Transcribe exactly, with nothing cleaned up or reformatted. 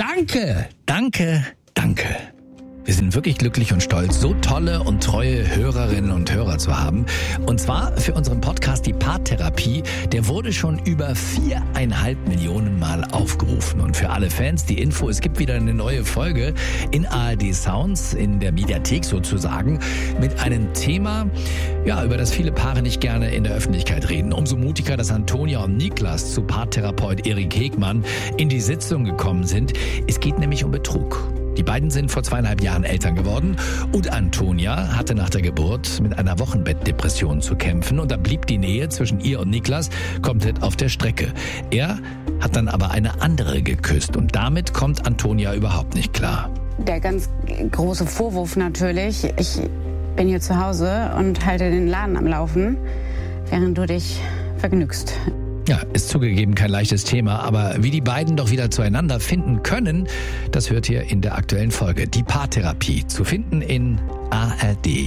Danke, danke, danke. Wir sind wirklich glücklich und stolz, so tolle und treue Hörerinnen und Hörer zu haben. Und zwar für unseren Podcast Die Paartherapie. Der wurde schon über viereinhalb Millionen Mal aufgerufen. Und für alle Fans die Info, es gibt wieder eine neue Folge in A R D Sounds, in der Mediathek sozusagen, mit einem Thema, ja, über das viele Paare nicht gerne in der Öffentlichkeit reden. Umso mutiger, dass Antonia und Niklas zu Paartherapeut Erik Hegmann in die Sitzung gekommen sind. Es geht nämlich um Betrug. Die beiden sind vor zweieinhalb Jahren Eltern geworden und Antonia hatte nach der Geburt mit einer Wochenbettdepression zu kämpfen und da blieb die Nähe zwischen ihr und Niklas komplett auf der Strecke. Er hat dann aber eine andere geküsst und damit kommt Antonia überhaupt nicht klar. Der ganz große Vorwurf natürlich, ich bin hier zu Hause und halte den Laden am Laufen, während du dich vergnügst. Ja, ist zugegeben kein leichtes Thema, aber wie die beiden doch wieder zueinander finden können, das hört ihr in der aktuellen Folge. Die Paartherapie, zu finden in A R D